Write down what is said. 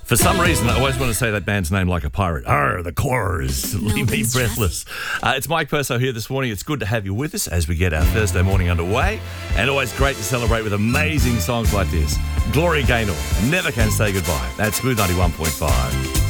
For some reason, I always want to say that band's name like a pirate. Arr, the Corrs. Leave me breathless. It's Mike Purso here this morning. It's good to have you with us as we get our Thursday morning underway. And always great to celebrate with amazing songs like this. Gloria Gaynor, Never Can Say Goodbye. That's Smooth 91.5.